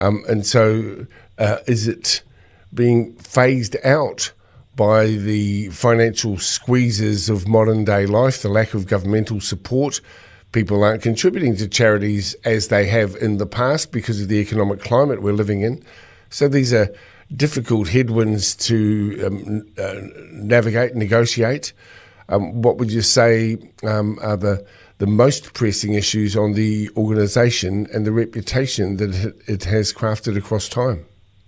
And so is it being phased out by the financial squeezes of modern day life, the lack of governmental support? People aren't contributing to charities as they have in the past because of the economic climate we're living in. So these are difficult headwinds to navigate, negotiate. What would you say are the most pressing issues on the organisation and the reputation that it has crafted across time?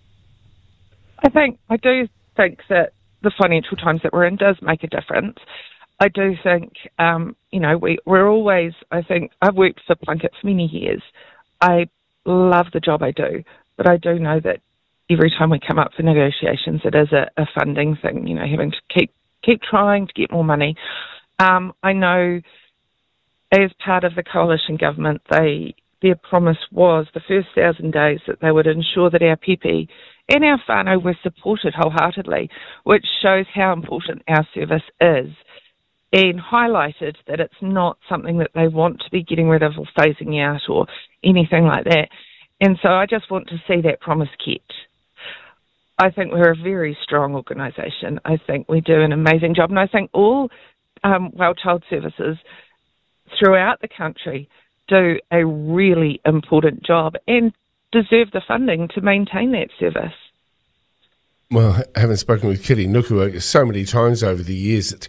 I do think that the financial times that we're in does make a difference. I do think, we're always, I've worked for Plunket for many years. I love the job I do, but I do know that every time we come up for negotiations, it is a funding thing, having to keep trying to get more money. I know as part of the coalition government, their promise was the first 1,000 days that they would ensure that our pepe and our whānau were supported wholeheartedly, which shows how important our service is, and highlighted that it's not something that they want to be getting rid of or phasing out or anything like that. And so I just want to see that promise kept. I think we're a very strong organisation. I think we do an amazing job. And I think all Wild Child Services throughout the country do a really important job and deserve the funding to maintain that service. Well, having spoken with Kitty Nukua so many times over the years, that,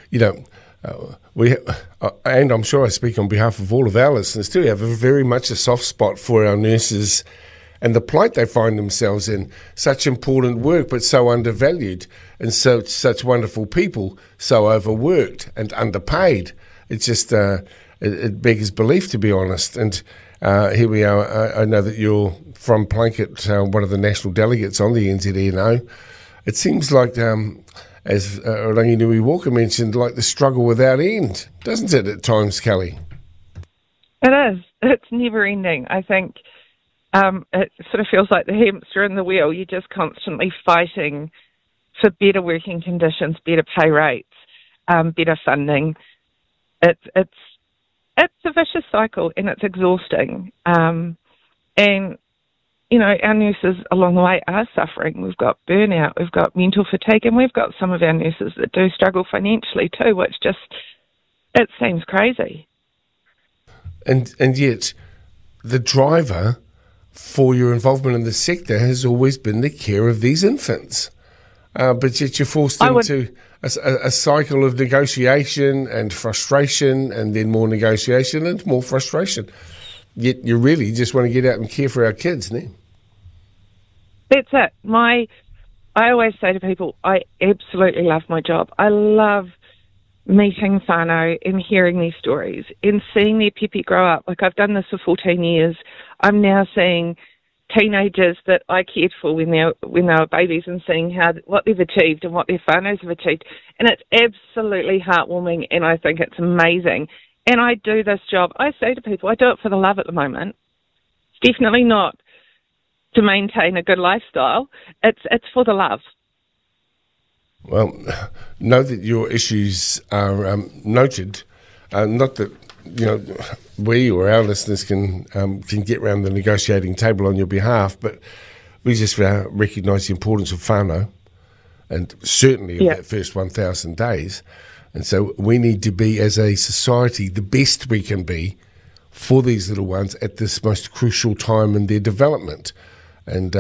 and I'm sure I speak on behalf of all of our listeners too, have very much a soft spot for our nurses and the plight they find themselves in. Such important work, but so undervalued, and such wonderful people, so overworked and underpaid. It's just it beggars belief, to be honest. And here we are. I know that you're from Plunket, one of the national delegates on the NZNO. It seems like, as Ranginui Walker mentioned, like the struggle without end, doesn't it, at times, Kelly? It is. It's never ending. I think it sort of feels like the hamster in the wheel. You're just constantly fighting for better working conditions, better pay rates, better funding. It's a vicious cycle, and it's exhausting. And, our nurses along the way are suffering. We've got burnout, we've got mental fatigue, and we've got some of our nurses that do struggle financially too, which just, it seems crazy. And yet, the driver for your involvement in the sector has always been the care of these infants. But yet you're forced into a cycle of negotiation and frustration, and then more negotiation and more frustration. Yet you really just want to get out and care for our kids, no? That's it. I always say to people, I absolutely love my job. I love meeting whānau and hearing their stories and seeing their pepe grow up. Like, I've done this for 14 years. I'm now seeing teenagers that I cared for when they were babies, and seeing what they've achieved and what their whānaus have achieved. And it's absolutely heartwarming, and I think it's amazing. And I do this job. I say to people, I do it for the love at the moment. It's definitely not to maintain a good lifestyle. It's for the love. Well, know that your issues are noted. Not that we or our listeners can get around the negotiating table on your behalf, but we just recognise the importance of whānau, and certainly of that first 1,000 days. And so we need to be, as a society, the best we can be for these little ones at this most crucial time in their development. And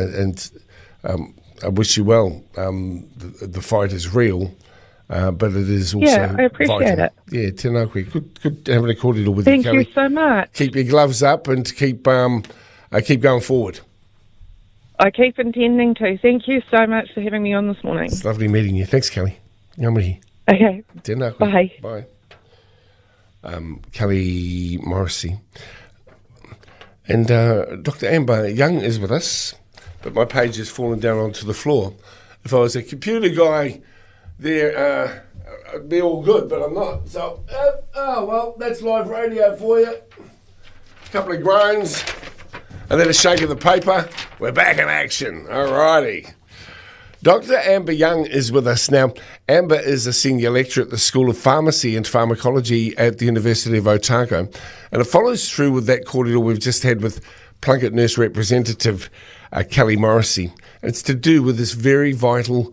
I wish you well. The fight is real, but it is also I appreciate vital. it. Yeah, tēnā koe. Good having a cordial with you, Kelly. Thank you so much. Keep your gloves up and keep going forward. I keep intending to. Thank you so much for having me on this morning. It's lovely meeting you. Thanks, Kelly. Ngā mihi. Okay. Tēnā koe. Bye. Bye. Kelly Morrissey. And Dr. Amber Young is with us, but my page has fallen down onto the floor. If I was a computer guy there, I'd be all good, but I'm not. So, well, that's live radio for you. A couple of groans, and then a shake of the paper. We're back in action. All righty. Dr. Amber Young is with us now. Amber is a senior lecturer at the School of Pharmacy and Pharmacology at the University of Otago. And it follows through with that cordial we've just had with Plunket nurse representative Kelly Morrissey. It's to do with this very vital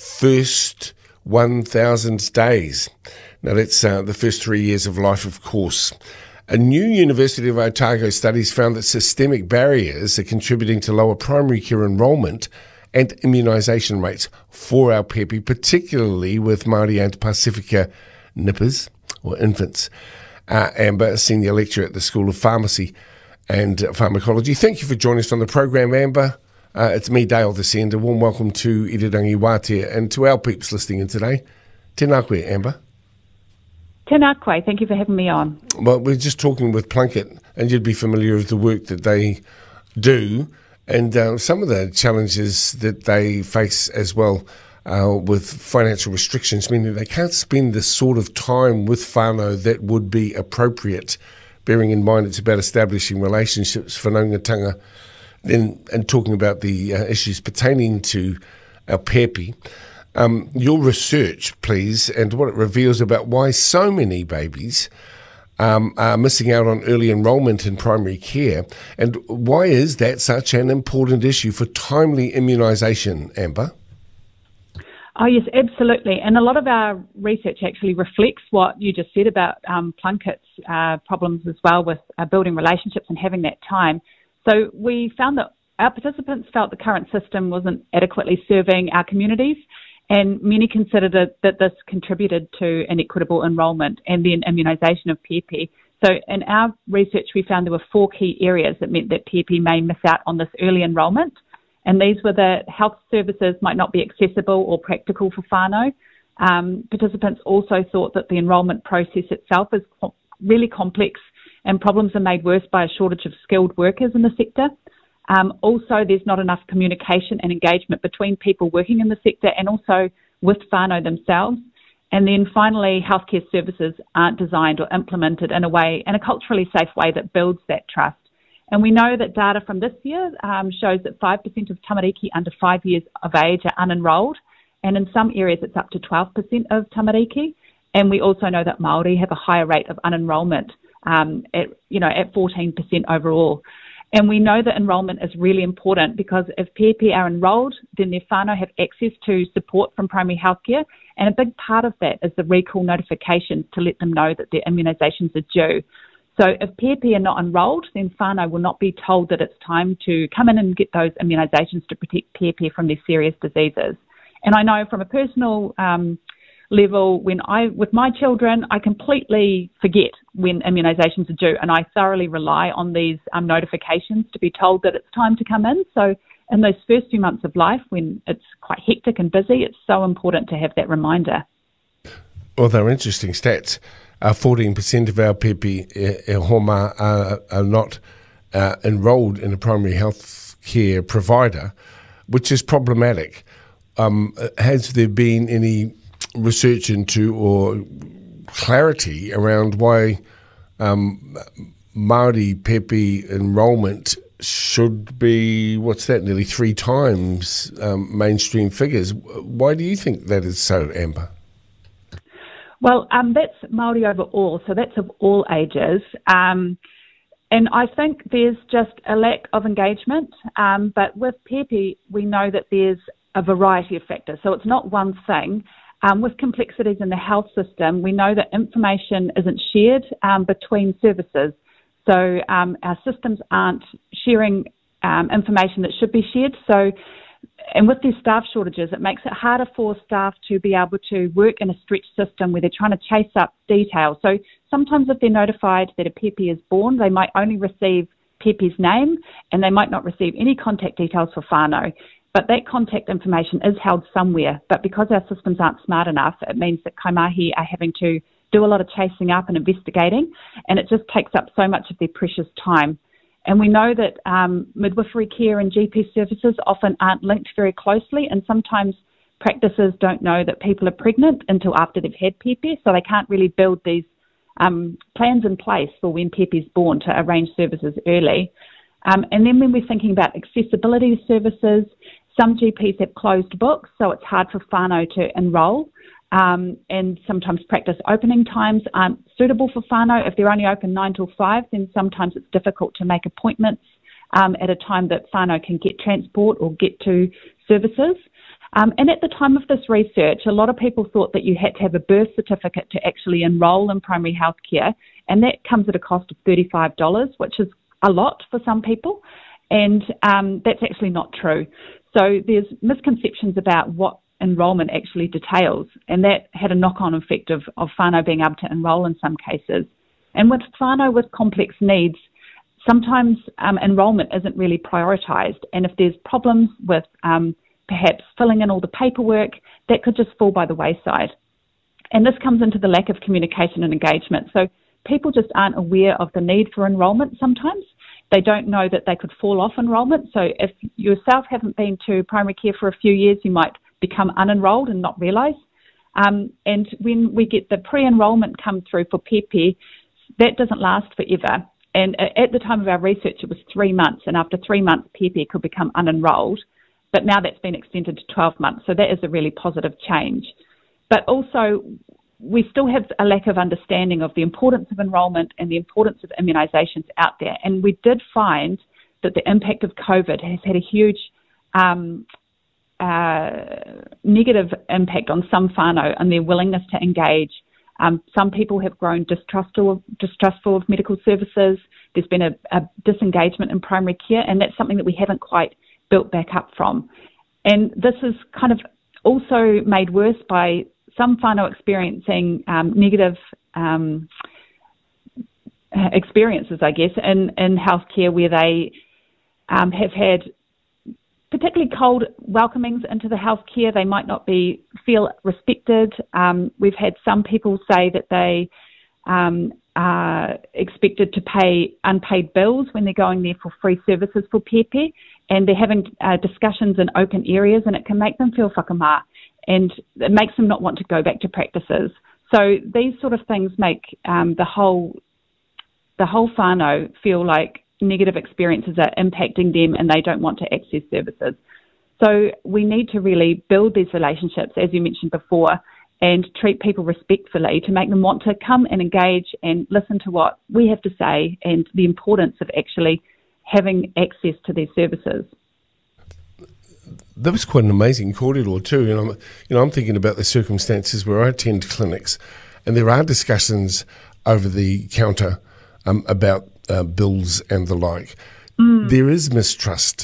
first 1,000 days. Now, that's the first 3 years of life, of course. A new University of Otago studies found that systemic barriers are contributing to lower primary care enrolment and immunisation rates for our pepe, particularly with Māori and Pacifica nippers, or infants. Amber, Senior Lecturer at the School of Pharmacy and Pharmacology. Thank you for joining us on the program, Amber. It's me, Dale Descend. A warm welcome to Irirangi Wātea and to our peeps listening in today. Tēnā koe, Amber. Tēnā koe. Thank you for having me on. Well, we're just talking with Plunket, and you'd be familiar with the work that they do and some of the challenges that they face as well with financial restrictions, meaning they can't spend the sort of time with whānau that would be appropriate, bearing in mind it's about establishing relationships, whanaungatanga, and talking about the issues pertaining to our pepe. Your research, please, and what it reveals about why so many babies are missing out on early enrolment in primary care, and why is that such an important issue for timely immunisation, Amber? Oh, yes, absolutely. And a lot of our research actually reflects what you just said about Plunket's problems as well with building relationships and having that time. So we found that our participants felt the current system wasn't adequately serving our communities, and many considered that this contributed to inequitable enrolment and then immunisation of pepe. So in our research, we found there were 4 key areas that meant that pepe may miss out on this early enrolment. And these were that health services might not be accessible or practical for whānau. Participants also thought that the enrolment process itself is really complex, and problems are made worse by a shortage of skilled workers in the sector. Also, there's not enough communication and engagement between people working in the sector and also with whānau themselves. And then finally, healthcare services aren't designed or implemented in a culturally safe way that builds that trust. And we know that data from this year shows that 5% of tamariki under 5 years of age are unenrolled, and in some areas it's up to 12% of tamariki. And we also know that Māori have a higher rate of unenrolment at 14% overall. And we know that enrolment is really important because if pepe are enrolled, then their whānau have access to support from primary healthcare, and a big part of that is the recall notifications to let them know that their immunisations are due. So if pepe are not enrolled, then whānau will not be told that it's time to come in and get those immunisations to protect pepe from these serious diseases. And I know from a personal level, with my children, I completely forget when immunisations are due, and I thoroughly rely on these notifications to be told that it's time to come in. So in those first few months of life, when it's quite hectic and busy, it's so important to have that reminder. Well, they're interesting stats. 14% of our pepe homa are not enrolled in a primary health care provider, which is problematic. Has there been any research into or clarity around why Māori pepe enrolment should be, nearly 3 times mainstream figures? Why do you think that is so, Amber? Well, that's Māori overall, so that's of all ages. And I think there's just a lack of engagement. But with pepe, we know that there's a variety of factors. So it's not one thing. With complexities in the health system, we know that information isn't shared between services. So our systems aren't sharing information that should be shared. And with these staff shortages, it makes it harder for staff to be able to work in a stretched system where they're trying to chase up details. So sometimes if they're notified that a pepe is born, they might only receive pepe's name and they might not receive any contact details for whānau. But that contact information is held somewhere. But because our systems aren't smart enough, it means that kaimahi are having to do a lot of chasing up and investigating, and it just takes up so much of their precious time. And we know that midwifery care and GP services often aren't linked very closely, and sometimes practices don't know that people are pregnant until after they've had pepe, so they can't really build these plans in place for when pepe is born to arrange services early. And then when we're thinking about accessibility services, some GPs have closed books, so it's hard for whānau to enrol. And sometimes practice opening times aren't suitable for whānau. If they're only open 9 till 5, then sometimes it's difficult to make appointments at a time that whānau can get transport or get to services. And at the time of this research, a lot of people thought that you had to have a birth certificate to actually enrol in primary health care, and that comes at a cost of $35, which is a lot for some people, and that's actually not true. So there's misconceptions about what enrolment actually details, and that had a knock-on effect of whānau being able to enrol in some cases. And with whānau with complex needs, sometimes enrolment isn't really prioritised, and if there's problems with perhaps filling in all the paperwork, that could just fall by the wayside. And this comes into the lack of communication and engagement. So people just aren't aware of the need for enrolment sometimes. They don't know that they could fall off enrolment. So if you yourself haven't been to primary care for a few years, you might become unenrolled and not realise. And when we get the pre-enrolment come through for PEPE, that doesn't last forever. And at the time of our research, it was 3 months. And after 3 months, PEPE could become unenrolled. But now that's been extended to 12 months. So that is a really positive change. But also, we still have a lack of understanding of the importance of enrolment and the importance of immunisations out there. And we did find that the impact of COVID has had a huge negative impact on some whānau and their willingness to engage. Some people have grown distrustful of medical services. There's been a disengagement in primary care, and that's something that we haven't quite built back up from. And this is kind of also made worse by some whānau experiencing negative experiences, I guess, in healthcare where they have had particularly cold welcomings into the healthcare. They might not feel respected. We've had some people say that they are expected to pay unpaid bills when they're going there for free services for PEPE, and they're having discussions in open areas, and it can make them feel whakamā, and it makes them not want to go back to practices. So these sort of things make the whole whānau feel like negative experiences are impacting them and they don't want to access services. So we need to really build these relationships, as you mentioned before, and treat people respectfully to make them want to come and engage and listen to what we have to say and the importance of actually having access to these services. That was quite an amazing corridor too. And I'm thinking about the circumstances where I attend clinics, and there are discussions over the counter about bills and the like. There is mistrust,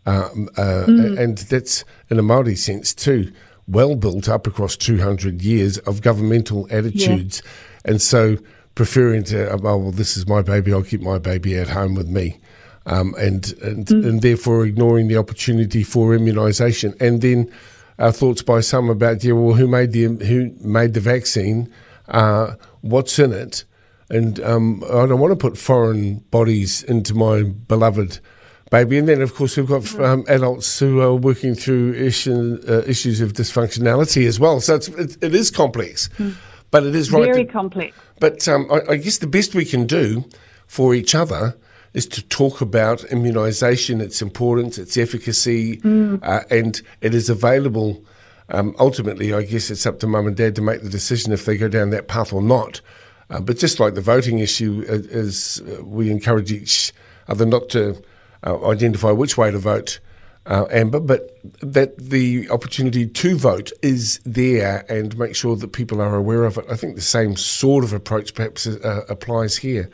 and that's in a Māori sense too, well built up across 200 years of governmental attitudes, and so preferring to, well, this is my baby, I'll keep my baby at home with me. And therefore ignoring the opportunity for immunisation. And then thoughts by some about, who made the vaccine, what's in it, and I don't want to put foreign bodies into my beloved baby. And then, of course, we've got adults who are working through issues of dysfunctionality as well. So it is complex, but it is right. Very complex. But I guess the best we can do for each other is to talk about immunisation, its importance, its efficacy, and it is available. Ultimately, I guess it's up to mum and dad to make the decision if they go down that path or not. But just like the voting issue, is we encourage each other not to identify which way to vote, Amber, but that the opportunity to vote is there and make sure that people are aware of it. I think the same sort of approach perhaps applies here.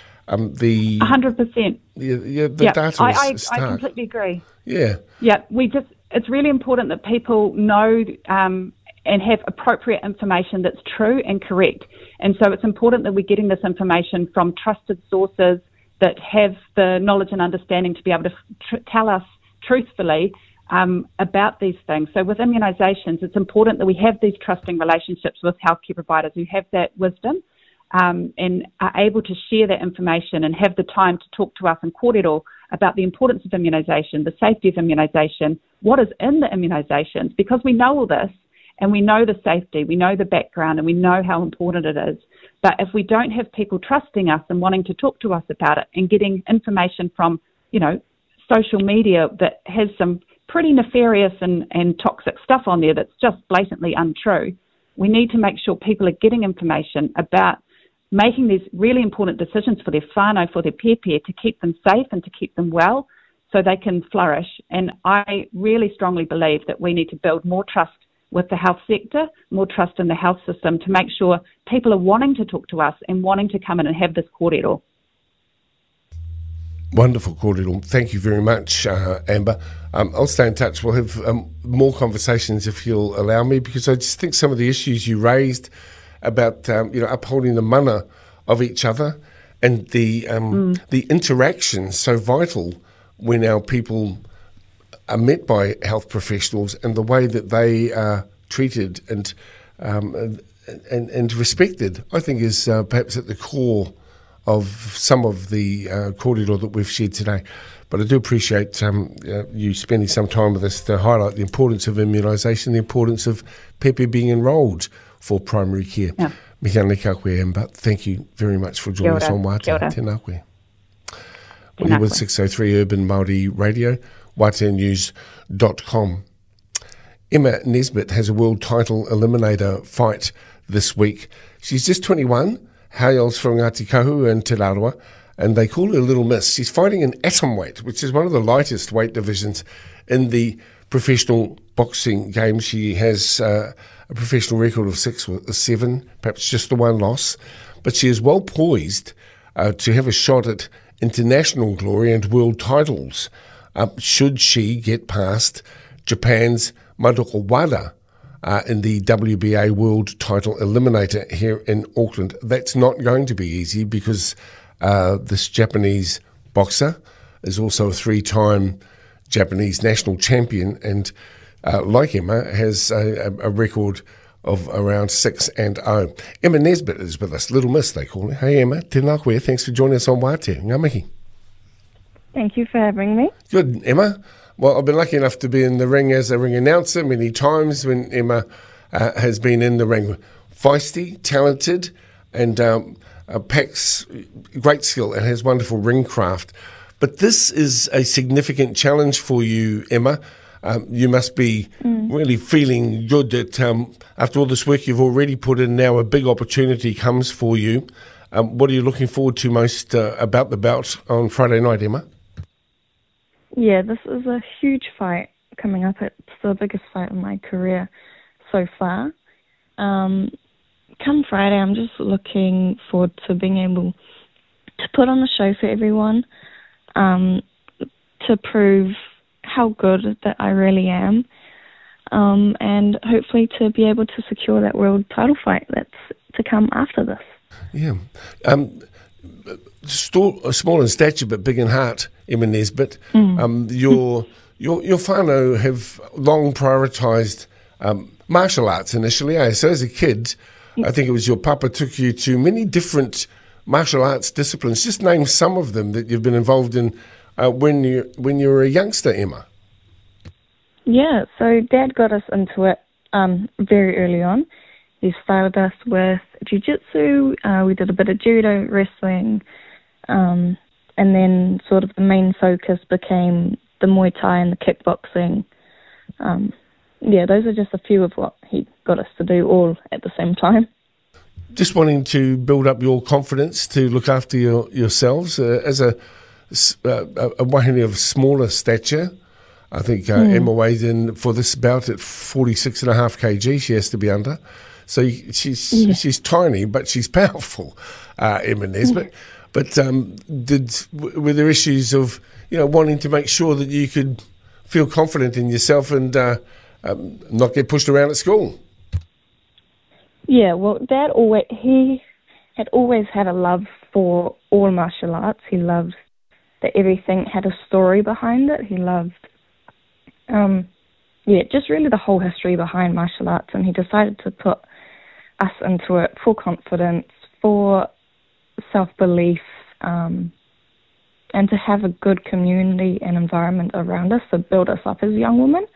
100%. The data is stark. I completely agree. Yeah. Yeah, it's really important that people know and have appropriate information that's true and correct. And so it's important that we're getting this information from trusted sources that have the knowledge and understanding to be able to tell us truthfully about these things. So with immunisations, it's important that we have these trusting relationships with healthcare providers who have that wisdom and are able to share that information and have the time to talk to us in kōrero about the importance of immunisation, the safety of immunisation, what is in the immunisations, because we know all this and we know the safety, we know the background, and we know how important it is. But if we don't have people trusting us and wanting to talk to us about it and getting information from, social media that has some pretty nefarious and toxic stuff on there that's just blatantly untrue, we need to make sure people are getting information about making these really important decisions for their whānau, for their PEPE, to keep them safe and to keep them well, so they can flourish. And I really strongly believe that we need to build more trust with the health sector, more trust in the health system to make sure people are wanting to talk to us and wanting to come in and have this kōrero. Wonderful, kōrero. Thank you very much, Amber. I'll stay in touch. We'll have more conversations if you'll allow me, because I just think some of the issues you raised about upholding the mana of each other and the interaction so vital when our people are met by health professionals and the way that they are treated and respected, I think is perhaps at the core of some of the kōrero that we've shared today. But I do appreciate you spending some time with us to highlight the importance of immunisation, the importance of Pepe being enrolled for primary care. Yeah. Mihi ana ka koe, Amber. Thank you very much for joining us on Wātea. Tēnā koe. Well, you're with 603 Urban Māori Radio, wāteanews.com. Emma Nesbitt has a world title eliminator fight this week. She's just 21, hails from Ngāti Kahu and Te Rāroa, and they call her Little Miss. She's fighting in atomweight, which is one of the lightest weight divisions in the professional boxing game. She has a professional record of 6 or 7, perhaps just the one loss, but she is well poised to have a shot at international glory and world titles should she get past Japan's Madoka Wada in the WBA World Title Eliminator here in Auckland. That's not going to be easy because this Japanese boxer is also a 3-time Japanese national champion and, like Emma, has a record of around 6-0. Emma Nesbitt is with us, Little Miss they call her. Hey Emma, tēnā koe, thanks for joining us on Wātea. Ngā mihi. Thank you for having me. Good, Emma. Well, I've been lucky enough to be in the ring as a ring announcer many times when Emma has been in the ring. Feisty, talented, and packs great skill and has wonderful ring craft. But this is a significant challenge for you, Emma. You must be really feeling good that after all this work you've already put in, now a big opportunity comes for you. What are you looking forward to most about the bout on Friday night, Emma? Yeah, this is a huge fight coming up. It's the biggest fight in my career so far. Come Friday, I'm just looking forward to being able to put on the show for everyone, to prove how good that I really am, and hopefully to be able to secure that world title fight that's to come after this. Yeah. Small in stature but big in heart, Emma Nesbitt. Your whānau have long prioritised martial arts initially. So as a kid, I think it was your papa took you to many different martial arts disciplines. Just name some of them that you've been involved in when you were a youngster, Emma. Yeah, so Dad got us into it very early on. He started us with jiu-jitsu, we did a bit of judo, wrestling, and then sort of the main focus became the Muay Thai and the kickboxing. Those are just a few of what he got us to do all at the same time. Just wanting to build up your confidence to look after yourselves as a wahine of smaller stature. I think Emma weighs in for this bout at 46.5 kg. She has to be under. So she's tiny, but she's powerful, Emma Nesbitt. But were there issues of wanting to make sure that you could feel confident in yourself and not get pushed around at school? Yeah, well, Dad had always had a love for all martial arts. He loved that everything had a story behind it. He loved, just really the whole history behind martial arts, and he decided to put us into it for confidence, for self-belief, and to have a good community and environment around us to build us up as young women.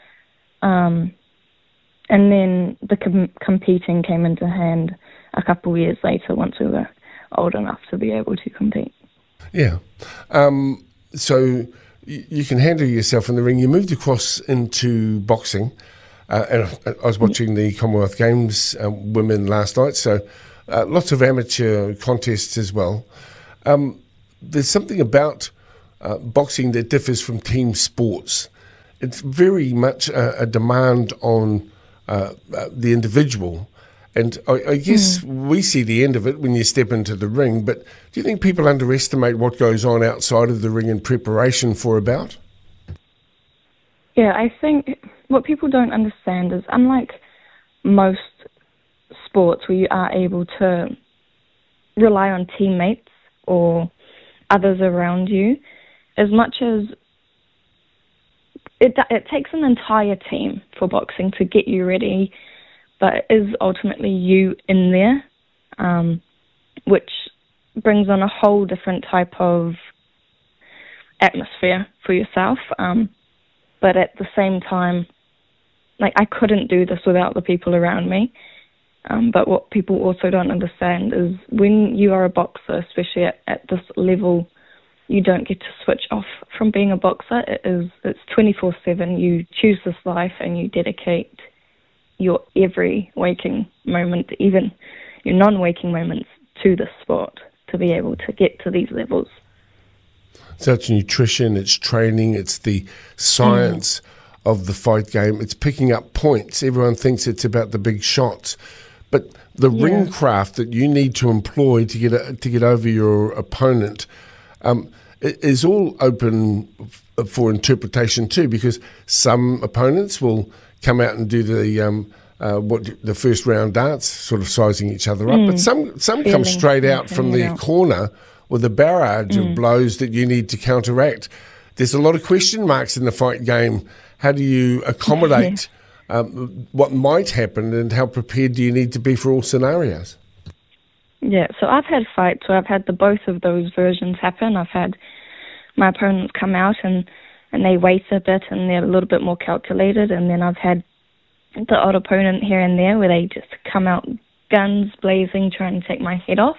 And then the competing came into hand a couple of years later once we were old enough to be able to compete. Yeah. So you can handle yourself in the ring. You moved across into boxing. And I was watching the Commonwealth Games women last night, so lots of amateur contests as well. There's something about boxing that differs from team sports. It's very much a demand on the individual. And I guess we see the end of it when you step into the ring, but do you think people underestimate what goes on outside of the ring in preparation for a bout? Yeah, I think what people don't understand is, unlike most sports where you are able to rely on teammates or others around you, as much as it takes an entire team for boxing to get you ready, but it is ultimately you in there, which brings on a whole different type of atmosphere for yourself. But at the same time, like, I couldn't do this without the people around me. But what people also don't understand is when you are a boxer, especially at this level, you don't get to switch off from being a boxer. It's 24/7. You choose this life and you dedicate your every waking moment, even your non-waking moments, to the sport to be able to get to these levels. So it's nutrition, it's training, it's the science of the fight game. It's picking up points. Everyone thinks it's about the big shots, but the ring craft that you need to employ to get over your opponent is all open for interpretation too, because some opponents will come out and do the first round dance, sort of sizing each other up, but some come straight out from the corner with a barrage of blows that you need to counteract. There's a lot of question marks in the fight game. How do you accommodate what might happen, and how prepared do you need to be for all scenarios? Yeah, so I've had fights where I've had both of those versions happen. I've had my opponents come out and they wait a bit and they're a little bit more calculated, and then I've had the odd opponent here and there where they just come out guns blazing trying to take my head off.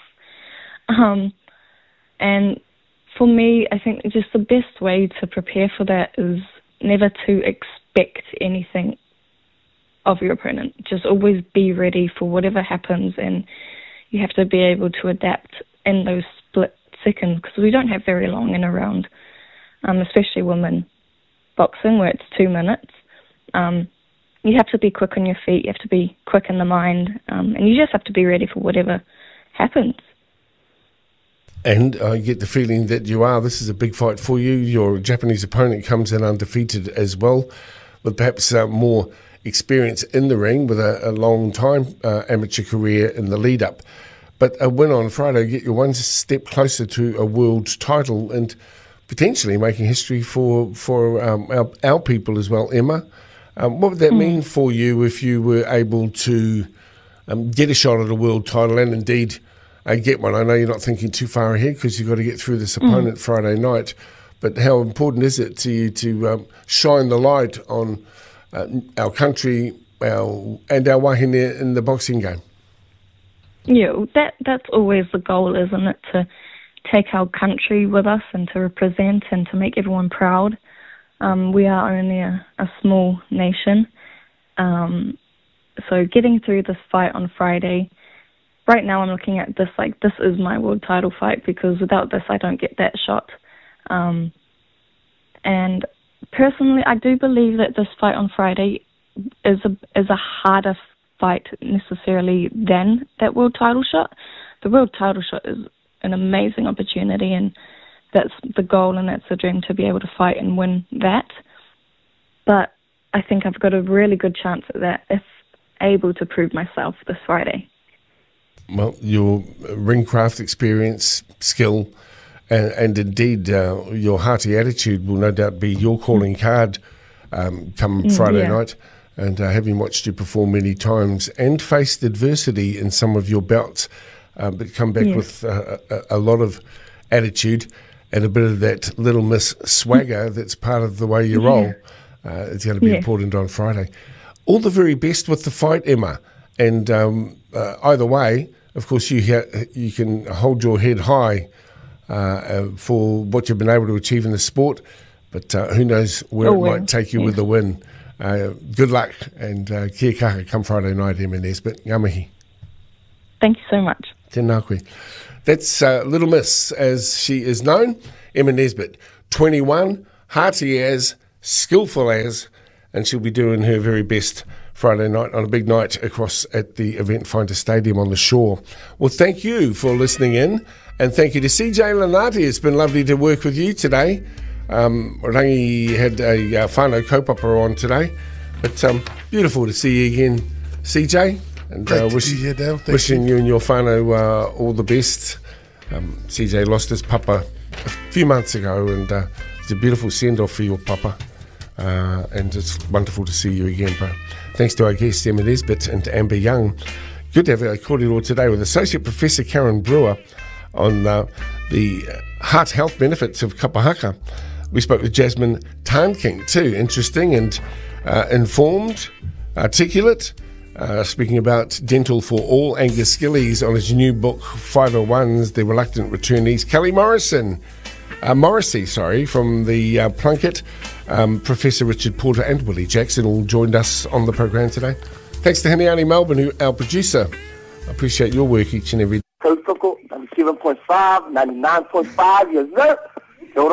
And for me, I think just the best way to prepare for that is never to expect anything of your opponent. Just always be ready for whatever happens, and you have to be able to adapt in those split seconds, because we don't have very long in a round, especially women boxing where it's 2 minutes. You have to be quick on your feet, you have to be quick in the mind, and you just have to be ready for whatever happens. And I get the feeling that you are. This is a big fight for you. Your Japanese opponent comes in undefeated as well, with perhaps more experience in the ring, with a long time amateur career in the lead up. But a win on Friday get you one step closer to a world title and potentially making history for our people as well. Emma, what would that mean for you if you were able to get a shot at a world title and indeed get one? I know you're not thinking too far ahead because you've got to get through this opponent Friday night, but how important is it to you to shine the light on our country and our wahine in the boxing game? Yeah, that's always the goal, isn't it? To take our country with us and to represent and to make everyone proud. We are only a small nation. So getting through this fight on Friday, right now I'm looking at this like this is my world title fight, because without this I don't get that shot. And personally, I do believe that this fight on Friday is a harder fight necessarily than that world title shot. The world title shot is an amazing opportunity, and that's the goal and that's the dream, to be able to fight and win that. But I think I've got a really good chance at that if able to prove myself this Friday. Well, your ringcraft experience, skill, and indeed your hearty attitude will no doubt be your calling card come Friday night. And having watched you perform many times and faced adversity in some of your bouts, but come back with a lot of attitude and a bit of that little miss swagger that's part of the way you roll, it's going to be important on Friday. All the very best with the fight, Emma. And either way, of course, you can hold your head high for what you've been able to achieve in the sport, but who knows where it might take you with the win. Good luck, and kia kaha come Friday night, Emma Nesbitt. Ngā mihi. Thank you so much. Tēnā koe. That's Little Miss, as she is known, Emma Nesbitt. 21, hearty as, skillful as, and she'll be doing her very best Friday night on a big night across at the Event Finder Stadium on the shore. Well, thank you for listening in, and thank you to CJ Lanati. It's been lovely to work with you today. Rangi had a whānau kaupapa on today, but beautiful to see you again, CJ. And wishing you and your whānau all the best. CJ lost his papa a few months ago, and it's a beautiful send-off for your papa. And it's wonderful to see you again, bro. Thanks to our guests, Emma Nesbitt and Amber Young. Good to have a cordial today with Associate Professor Karen Brewer on the heart health benefits of kapahaka. We spoke with Jasmine Tarnking too, interesting and informed, articulate, speaking about dental for all. Angus Gillies on his new book, 501s, The Reluctant Returnees. Kelly Morrissey, from the Plunket. Professor Richard Porter and Willie Jackson all joined us on the program today. Thanks to Hiniani Melbourne, our producer. I appreciate your work each and every day. 97.5, 99.5, yes sir.